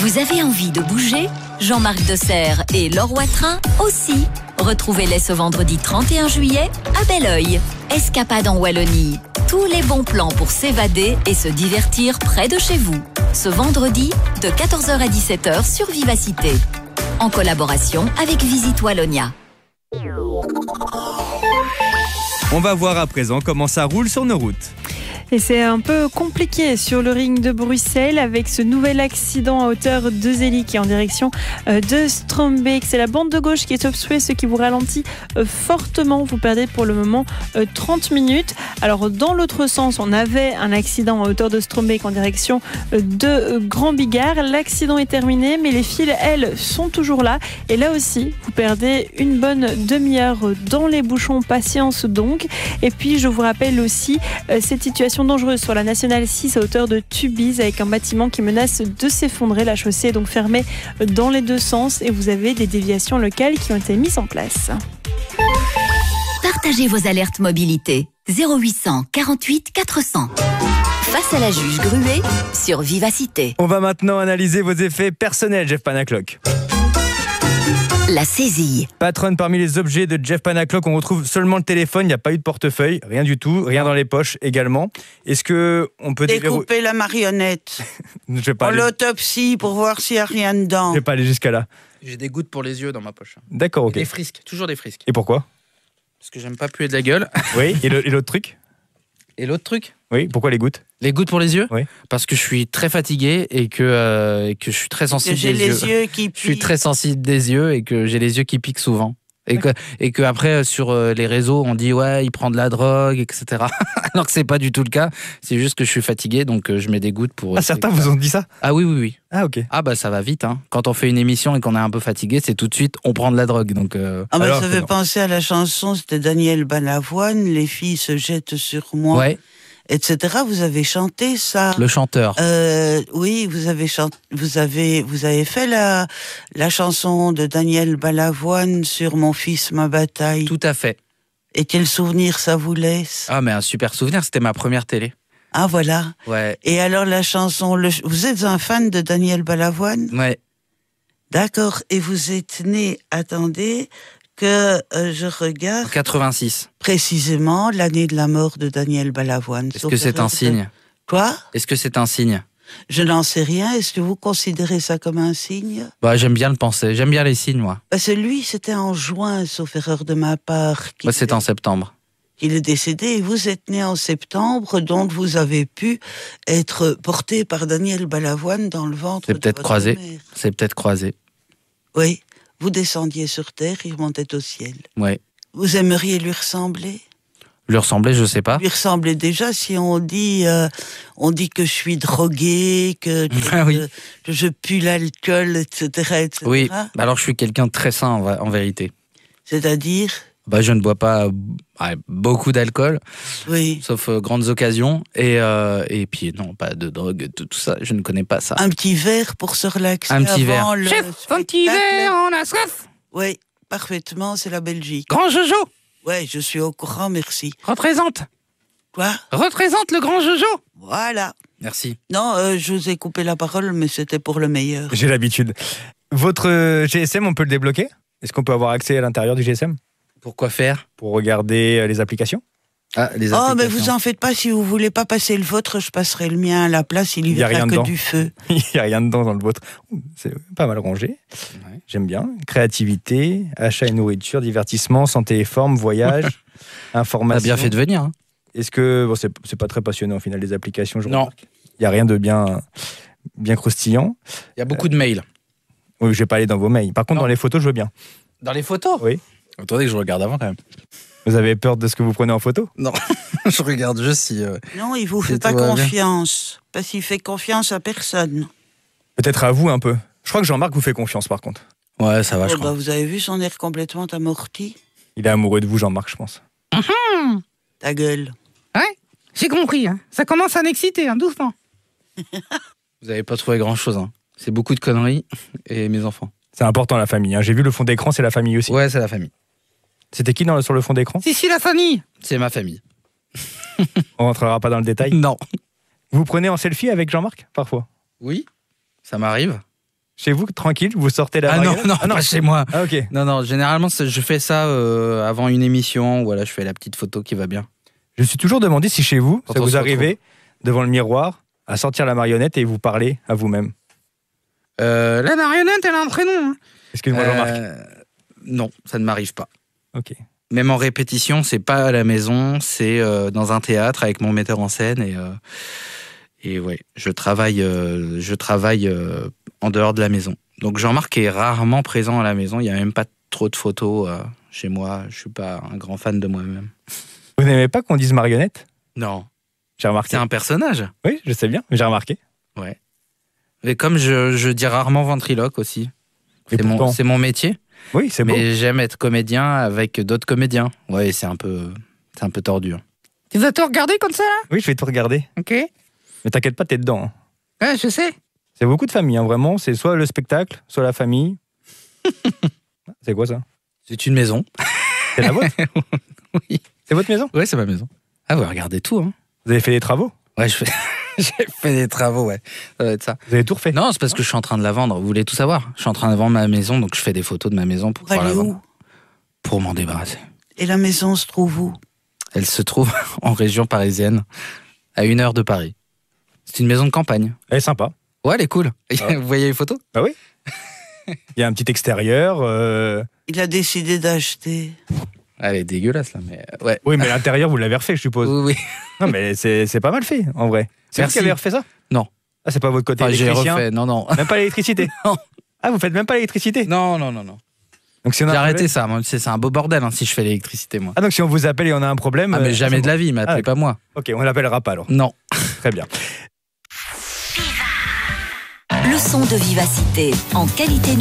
Vous avez envie de bouger? Jean-Marc Desserre et Laure Watrin aussi. Retrouvez-les ce vendredi 31 juillet à Belleuil. Escapade en Wallonie. Tous les bons plans pour s'évader et se divertir près de chez vous. Ce vendredi, de 14h à 17h sur Vivacité. En collaboration avec Visite Wallonia. On va voir à présent comment ça roule sur nos routes. Et c'est un peu compliqué sur le ring de Bruxelles avec ce nouvel accident à hauteur de Zélie qui est en direction de Strombeek. C'est la bande de gauche qui est obstruée, ce qui vous ralentit fortement. Vous perdez pour le moment 30 minutes. Alors dans l'autre sens, on avait un accident à hauteur de Strombeek en direction de Grand Bigard. L'accident est terminé, mais les files, elles, sont toujours là. Et là aussi, vous perdez une bonne demi-heure dans les bouchons. Patience donc. Et puis je vous rappelle aussi cette situation dangereuse sur la nationale 6 à hauteur de Tubize avec un bâtiment qui menace de s'effondrer. La chaussée est donc fermée dans les deux sens et vous avez des déviations locales qui ont été mises en place. Partagez vos alertes mobilité 0800 48 400. Face à la juge Gruet sur Vivacité. On va maintenant analyser vos effets personnels, Jeff Panaclock. La saisie. Patronne, parmi les objets de Jeff Panaclock, on retrouve seulement le téléphone, il n'y a pas eu de portefeuille, rien du tout, rien dans les poches également. Est-ce qu'on peut découper la marionnette Je vais pas pour aller... l'autopsie pour voir s'il n'y a rien dedans. Je vais pas aller jusqu'à là. J'ai des gouttes pour les yeux dans ma poche. D'accord, ok. Des frisques, toujours des frisques. Et pourquoi? Parce que j'aime pas puer de la gueule. Oui, et l'autre truc? Et l'autre truc? Oui, pourquoi les gouttes? Les gouttes pour les yeux? Oui. Parce que je suis très fatigué et que je suis très sensible J'ai des les yeux qui Je suis piquent. très sensible des yeux et que j'ai les yeux qui piquent souvent. Et que après sur les réseaux on dit ouais il prend de la drogue etc. Alors que c'est pas du tout le cas. C'est juste que je suis fatigué donc je mets des gouttes pour. Ah, certains vous ont dit ça? Ah oui. Ah, ok. Ah bah ça va vite hein. Quand on fait une émission et qu'on est un peu fatigué, c'est tout de suite on prend de la drogue donc. Ah bah, Alors, ça fait non. penser à la chanson, c'était Daniel Balavoine, les filles se jettent sur moi, Ouais. etc. Vous avez chanté ça. Le chanteur. Oui, vous avez fait la chanson de Daniel Balavoine sur Mon fils, ma bataille. Tout à fait. Et quel souvenir ça vous laisse? Ah mais un super souvenir, c'était ma première télé. Ah voilà. Ouais. Et alors la chanson, vous êtes un fan de Daniel Balavoine? Ouais. D'accord. Et vous êtes né, attendez, que je regarde. 86. Précisément l'année de la mort de Daniel Balavoine. Est-ce que c'est un signe? Quoi? Est-ce que c'est un signe? Je n'en sais rien. Est-ce que vous considérez ça comme un signe? Bah j'aime bien le penser. J'aime bien les signes moi. Lui, c'était en juin, sauf erreur de ma part. Moi c'est en septembre. Il est décédé et vous êtes né en septembre, donc vous avez pu être porté par Daniel Balavoine dans le ventre C'est de peut-être votre croisé. mère. C'est peut-être croisé. Oui. Vous descendiez sur terre, il montait au ciel. Ouais. Vous aimeriez lui ressembler? Lui ressembler, je sais pas. Lui ressembler déjà, si on dit que je suis drogué, que Oui. je pue l'alcool, etc., etc. Oui. Alors je suis quelqu'un de très sain en vérité. C'est-à-dire? Bah je ne bois pas beaucoup d'alcool, Oui. sauf grandes occasions. Et puis non, pas de drogue, tout ça. Je ne connais pas ça. Un petit verre pour se relaxer Un petit avant verre. le Chef, un petit spectacle. verre, on a soif. Oui, parfaitement, c'est la Belgique. Grand Jojo, Ouais, je suis au courant, merci. représente Quoi? le grand Jojo. Voilà. Merci. Non, je vous ai coupé la parole, mais c'était pour le meilleur. J'ai l'habitude. Votre GSM, on peut le débloquer? Est-ce qu'on peut avoir accès à l'intérieur du GSM? Pourquoi faire? Pour regarder les applications? Ah, les Oh, applications. mais vous en faites pas, si vous voulez pas passer le vôtre, je passerai le mien à la place, il y Il y a verra rien que dedans. du feu. Il n'y a rien dedans dans le vôtre. C'est pas mal rangé. Ouais. J'aime bien. Créativité, achat et nourriture, divertissement, santé et forme, voyage, T'as information. bien fait de venir. Hein. Est-ce que... Bon, c'est pas très passionnant au final, les applications, je Non. remarque. Il n'y a rien de bien croustillant. Il y a beaucoup de mails. Oui, je vais pas aller dans vos mails. Par contre, Non. dans les photos, je veux bien. Dans les photos? Oui. Attendez que je regarde avant quand même. Vous avez peur de ce que vous prenez en photo? Non, je regarde juste si... Non, il vous C'est fait pas tout va bien. confiance. Parce qu'il fait confiance à personne. Peut-être à vous un peu. Je crois que Jean-Marc vous fait confiance par contre. Ouais, ça va, je Oh, crois. vous avez vu son air complètement amorti? Il est amoureux de vous, Jean-Marc, je pense. Ta gueule. Ouais, j'ai compris. Hein. Ça commence à m'exciter, hein, doucement. Vous avez pas trouvé grand-chose. Hein. C'est beaucoup de conneries et mes enfants. C'est important la famille. Hein. J'ai vu le fond d'écran, c'est la famille aussi. Ouais, c'est la famille. C'était qui sur le fond d'écran? Si, la famille. C'est ma famille. On rentrera pas dans le détail. Non. Vous prenez en selfie avec Jean-Marc parfois? Oui, ça m'arrive. Chez vous, tranquille, vous sortez la Ah non, marionnette non, pas chez moi. Ah ok. Non, généralement, je fais ça avant une émission. Voilà, je fais la petite photo qui va bien. Je me suis toujours demandé si chez vous, Quand ça on vous se arrivait devant le miroir à sortir la marionnette et vous parler à vous-même. La marionnette, elle a un prénom. Hein. Excuse-moi, Jean-Marc. Non, ça ne m'arrive pas. Ok. Même en répétition, c'est pas à la maison, c'est dans un théâtre avec mon metteur en scène. Et ouais, je travaille en dehors de la maison. Donc Jean-Marc est rarement présent à la maison. Il n'y a même pas trop de photos chez moi. Je suis pas un grand fan de moi-même. Vous n'aimez pas qu'on dise marionnette? Non. J'ai remarqué. C'est un personnage. Oui, je sais bien, mais j'ai remarqué. Ouais. Et comme je dis rarement ventriloque aussi. Et pourtant- C'est mon métier. Oui, c'est beau. Mais j'aime être comédien avec d'autres comédiens. Ouais, c'est un peu tordu. Hein. Tu vas tout regarder comme ça, là? Oui, je vais tout regarder. Ok. Mais t'inquiète pas, t'es dedans. Hein. Ouais, je sais. C'est beaucoup de famille, hein, vraiment. C'est soit le spectacle, soit la famille. C'est quoi ça? C'est une maison. C'est la vôtre? Oui. C'est votre maison? Ouais, c'est ma maison. Ah, vous regardez tout, hein? Vous avez fait des travaux? Ouais, j'ai fait des travaux, ouais. Ça doit être ça. Vous avez tout refait? Non, c'est parce que je suis en train de la vendre. Vous voulez tout savoir? Je suis en train de vendre ma maison, donc je fais des photos de ma maison pour Elle pouvoir la est vendre. où? Pour m'en débarrasser. Et la maison se trouve où? Elle se trouve en région parisienne, à 1 heure de Paris. C'est une maison de campagne. Elle est sympa. Ouais, elle est cool. Ah. Vous voyez les photos? Ah oui? Il y a un petit extérieur. Il a décidé d'acheter. Elle est dégueulasse, là, mais ouais. Oui, mais l'intérieur, vous l'avez refait, je suppose. Oui. Non, mais c'est pas mal fait, en vrai. C'est vous Merci. qui avez refait ça? Non. Ah, c'est pas votre côté Enfin, j'ai électricien? refait. Non. Même pas l'électricité? Non. Ah, vous faites même pas l'électricité? Non. Donc, si on a J'ai un arrêté problème- ça. Moi, c'est un beau bordel hein, si je fais l'électricité, moi. Ah, donc si on vous appelle et on a un problème. Ah, mais jamais de la vie, m'appelez d'accord. pas moi. Ok, on l'appellera pas alors. Non. Très bien. Leçon de vivacité en qualité